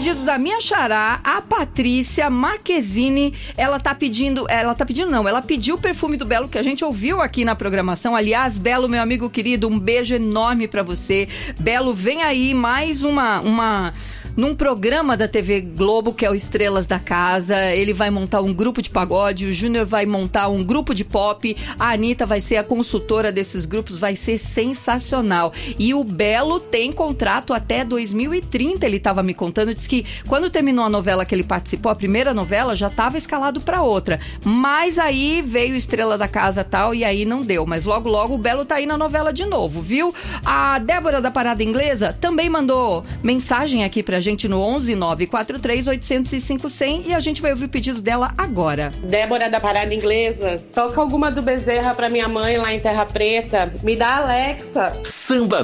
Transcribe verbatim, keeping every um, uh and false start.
pedido da minha xará, a Patrícia Marquezine. Ela tá pedindo, ela tá pedindo não, ela pediu o perfume do Belo, que a gente ouviu aqui na programação. Aliás, Belo, meu amigo querido, um beijo enorme pra você. Belo, vem aí mais uma... uma num programa da T V Globo, que é o Estrelas da Casa. Ele vai montar um grupo de pagode, o Júnior vai montar um grupo de pop, a Anitta vai ser a consultora desses grupos, vai ser sensacional. E o Belo tem contrato até dois mil e trinta, ele estava me contando, disse que quando terminou a novela que ele participou, a primeira novela, já estava escalado para outra, mas aí veio Estrela da Casa tal, e aí não deu, mas logo logo o Belo tá aí na novela de novo, viu? A Débora da Parada Inglesa também mandou mensagem aqui pra gente no onze nove quatro três oito zero cinco zero zero e a gente vai ouvir o pedido dela agora. Débora da Parada Inglesa, toca alguma do Bezerra pra minha mãe lá em Terra Preta. Me dá Alexa. Samba